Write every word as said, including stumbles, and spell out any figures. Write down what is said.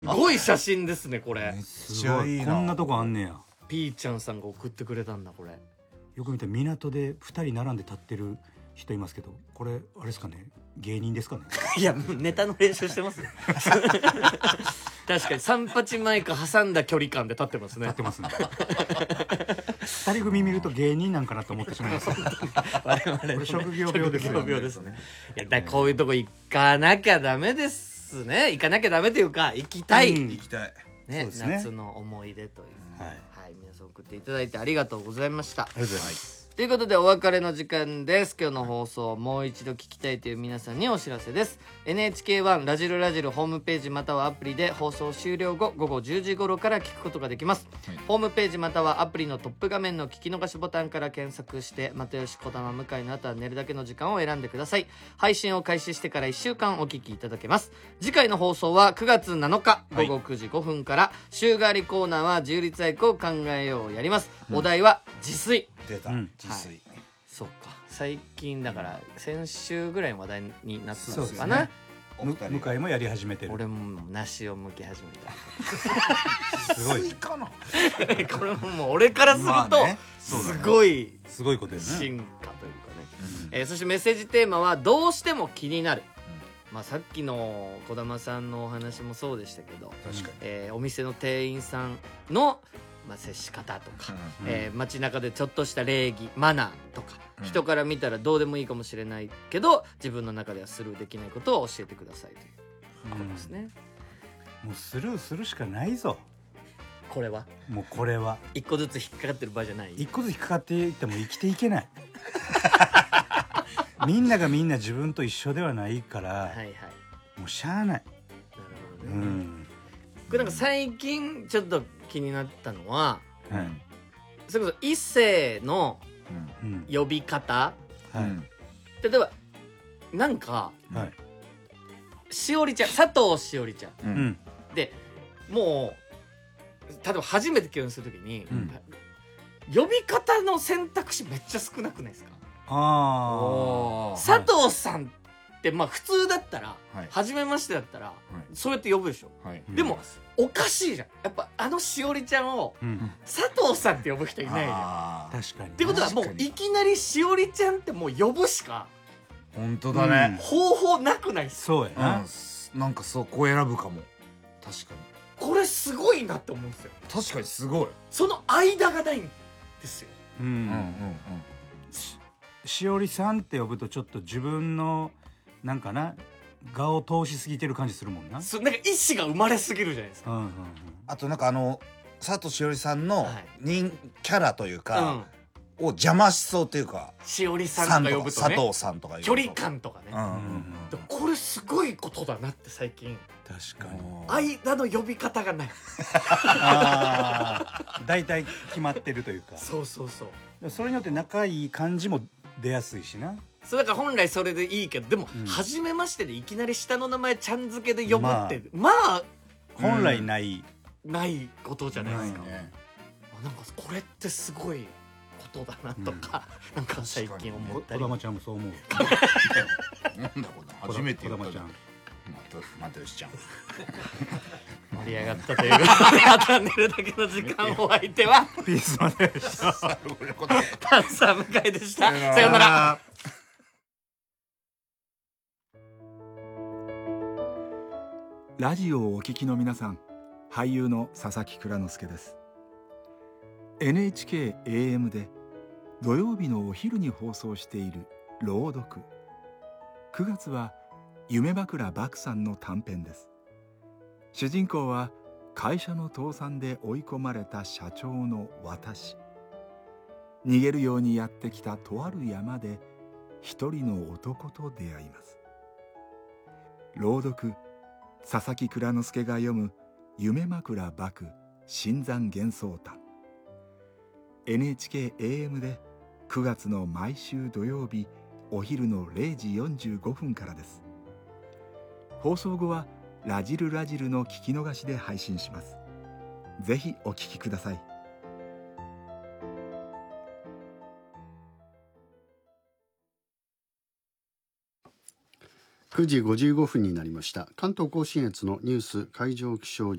ごい写真ですねこれ。 めっちゃいいな。 こんなとこあんねや。 ピーちゃんさんが送ってくれたんだこれ。 よく見たら港でふたり並んで立ってる人いますけど、これあれですかね、芸人ですかね。 いやもうネタの練習してます確かに三八マイク挟んだ距離感で立ってますね。 立ってますね。二人組見ると芸人なんかなと思ってしまいます。 我々の、ね、 職業病ですよね。 職業病ですね。いやだこういうとこ行かなきゃダメですね。行かなきゃダメというか行きたい、 うん行きたい。 ね、 そうですね夏の思い出という、 はいはい、皆さん送っていただいてありがとうございました。 ありがとうございます。 ということでお別れの時間です。今日の放送をもう一度聞きたいという皆さんにお知らせです。 エヌエイチケーワン ラジルラジルホームページまたはアプリで放送終了後午後じゅうじ頃から聞くことができます、 はい、 ホームページまたはアプリのトップ画面の聞き逃しボタンから検索して又吉児玉向井のあとは寝るだけの時間を選んでください。配信を開始してからいっしゅうかんお聞きいただけます。次回の放送はくがつなのか午後くじごふんから、はい、週替わりコーナーは自由律俳句を考えようやります、うん、お題は自炊。 出た、 うん、 自炊、はい、 そうか最近だから先週ぐらい話題になってたのかそうですな、 ね、向井もやり始めてる。 俺も梨を剥き始めたすごいかなこれももう俺からすると、まあね、すごいすごいことですね。 進化というかね、うんえー、そしてメッセージテーマはどうしても気になる、うんまあ、さっきの児玉さんのお話もそうでしたけど、 確かに、 えー、お店の店員さんのまあ、接し方とか、うんえー、街中でちょっとした礼儀マナーとか、うん、人から見たらどうでもいいかもしれないけど自分の中ではスルーできないことを教えてくださいということですね、 うん、もうスルーするしかないぞこれは。 もうこれは一個ずつ引っかかってる場合じゃない。 一個ずつ引っかかっていっても生きていけないみんながみんな自分と一緒ではないから、はいはい、もうしゃあない。なるほどね、うんこれなんか最近ちょっと気になったのは、うん、それこそ異性の呼び方、うん、例えばなんか、はい、しおりちゃん佐藤しおりちゃん、うん、でもう例えば初めて共演するときに、うん、呼び方の選択肢めっちゃ少なくないですか。あ佐藤さんでまあ普通だったら、はい、初めましてだったら、はい、そうやって呼ぶでしょ、はい、でも、うん、おかしいじゃんやっぱあのしおりちゃんを、うん、佐藤さんって呼ぶ人いないじゃん。 確かにってことはもういきなりしおりちゃんってもう呼ぶしか本当だね、 うん、方法なくないっす。 そうやな、 うん、なんかそこ選ぶかも。確かにこれすごいなって思うんですよ。 確かにすごい。 その間がないんですよ。 うんうんうんうん。しおりさんって呼ぶとちょっと自分のなんかな顔を通しすぎてる感じするもんな。 そなんか意志が生まれすぎるじゃないですか、うんうんうん、 あとなんかあの佐藤しおりさんの人、はい、キャラというか、うん、を邪魔しそうというかしおりさんとか呼ぶとね佐藤さんとか呼ぶと距離感とかね、うんうんうん、これすごいことだなって最近。 確かに間の呼び方がないだいたい決まってるというかそうそうそうそれによって仲いい感じも出やすいしな。 そうだから本来それでいいけどでも、うん、初めましてでいきなり下の名前ちゃん付けで呼ぶって、まあ、まあ本来ない、 うん、ないことじゃないですか、ね、なんかこれってすごいことだなとか、うん、なんか最近思ったり。 児玉ちゃんもそう思うなんだこれ初めて言った児玉ちゃん又吉ちゃん盛り上がったということであとは寝るだけの時間お相手はピースまででしたパンサー向井でした。さようなら。 ラジオをお聞きの皆さん、俳優の佐々木蔵之介です。 エヌエイチケーエーエム で土曜日のお昼に放送している朗読。くがつは夢枕獏さんの短編です。主人公は会社の倒産で追い込まれた社長の私。逃げるようにやってきたとある山で一人の男と出会います。朗読佐々木蔵之介が読む夢枕獏新山幻想譚。 エヌエイチケーエーエム でくがつの毎週土曜日お昼のれいじよんじゅうごふんからです。放送後はラジルラジルの聞き逃しで配信します。ぜひお聞きください。 くじごじゅうごふんになりました。関東甲信越のニュース海上気象